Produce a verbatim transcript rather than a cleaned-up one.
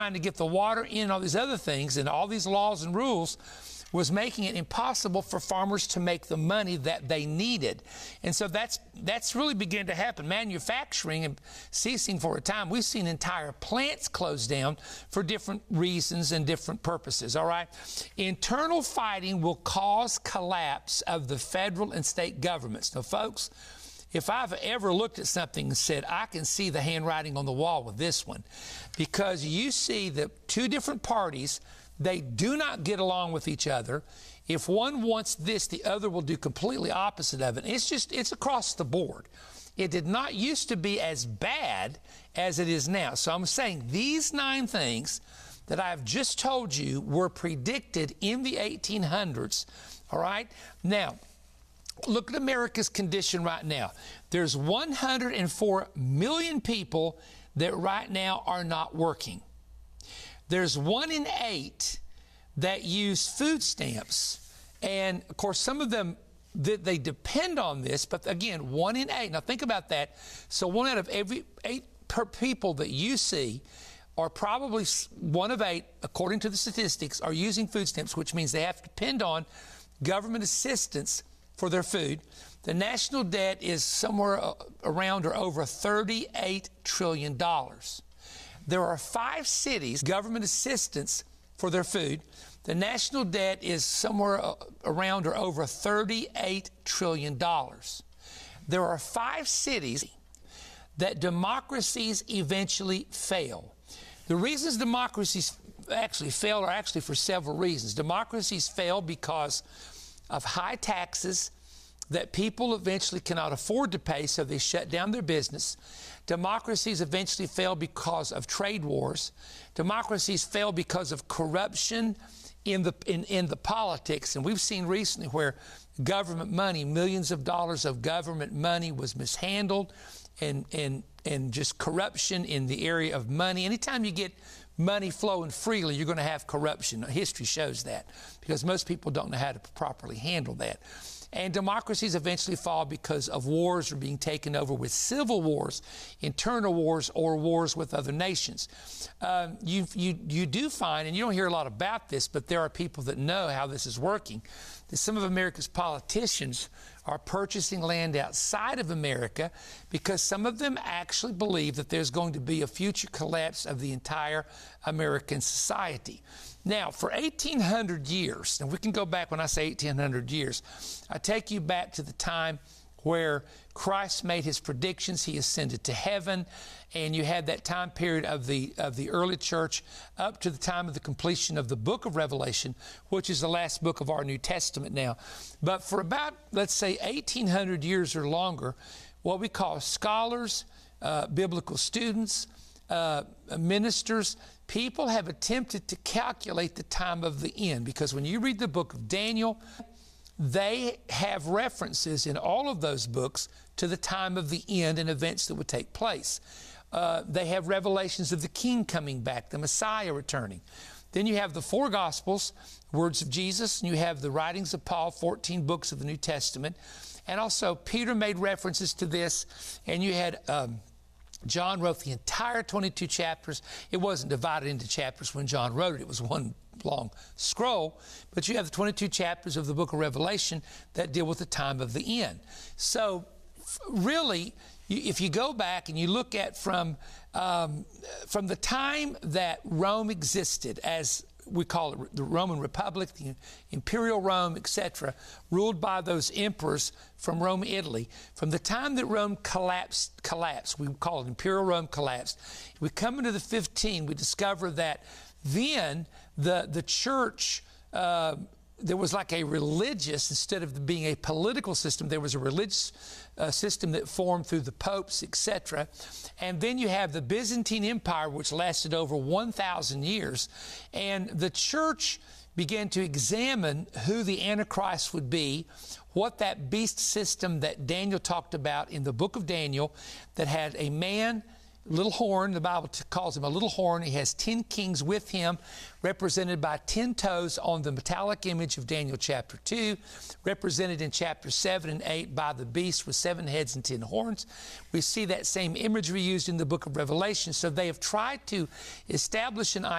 trying to get the water in, all these other things, and all these laws and rules was making it impossible for farmers to make the money that they needed. And so that's that's really beginning to happen. Manufacturing and ceasing for a time. We've seen entire plants close down for different reasons and different purposes, all right? Internal fighting will cause collapse of the federal and state governments. Now, folks, if I've ever looked at something and said, I can see the handwriting on the wall with this one, because you see the two different parties, they do not get along with each other. If one wants this, the other will do completely opposite of it. It's just, it's across the board. It did not used to be as bad as it is now. So I'm saying these nine things that I've just told you were predicted in the eighteen hundreds, all right? Now, look at America's condition right now. There's one hundred four million people that right now are not working. There's one in eight that use food stamps. And, of course, some of them, they depend on this. But, again, one in eight. Now, think about that. So one out of every eight per people that you see are probably one of eight, according to the statistics, are using food stamps, which means they have to depend on government assistance for their food. The national debt is somewhere around or over thirty-eight trillion dollars. There are five cities, government assistance for their food. The national debt is somewhere around or over thirty-eight trillion dollars. There are five cities that democracies eventually fail. The reasons democracies actually fail are actually for several reasons. Democracies fail because of high taxes that people eventually cannot afford to pay, so they shut down their business. Democracies eventually fail because of trade wars. Democracies fail because of corruption in the in, in the politics. And we've seen recently where government money, millions of dollars of government money was mishandled, and and and just corruption in the area of money. Anytime you get money flowing freely, you're going to have corruption. History shows that, because most people don't know how to properly handle that. And democracies eventually fall because of wars are being taken over with civil wars, internal wars, or wars with other nations. Um, you, you, you do find, and you don't hear a lot about this, but there are people that know how this is working, that some of America's politicians are purchasing land outside of America because some of them actually believe that there's going to be a future collapse of the entire American society. Now, for eighteen hundred years, and we can go back when I say eighteen hundred years, I take you back to the time where Christ made his predictions. He ascended to heaven, and you had that time period of the of the early church up to the time of the completion of the book of Revelation, which is the last book of our New Testament now. But for about, let's say, eighteen hundred years or longer, what we call scholars, uh, biblical students, uh, ministers, people have attempted to calculate the time of the end, because when you read the book of Daniel, they have references in all of those books to the time of the end and events that would take place. Uh, they have revelations of the King coming back, the Messiah returning. Then you have the four Gospels, words of Jesus, and you have the writings of Paul, fourteen books of the New Testament. And also Peter made references to this, and you had Um, John wrote the entire twenty-two chapters. It wasn't divided into chapters when John wrote it. It was one long scroll. But you have the twenty-two chapters of the book of Revelation that deal with the time of the end. So really, if you go back and you look at from, um, from the time that Rome existed, as we call it the Roman Republic, the Imperial Rome, et cetera, ruled by those emperors from Rome, Italy. From the time that Rome collapsed, collapsed, we call it Imperial Rome collapsed. We come into the fifteen, we discover that then the the church, uh, there was like a religious, instead of being a political system, there was a religious uh, system that formed through the popes, et cetera. And then you have the Byzantine Empire, which lasted over one thousand years. And the church began to examine who the Antichrist would be, what that beast system that Daniel talked about in the book of Daniel, that had a man little horn, the Bible t- calls him a little horn. He has ten kings with him, represented by ten toes on the metallic image of Daniel chapter two, represented in chapter seven and eight by the beast with seven heads and ten horns. We see that same imagery used in the book of Revelation. So they have tried to establish an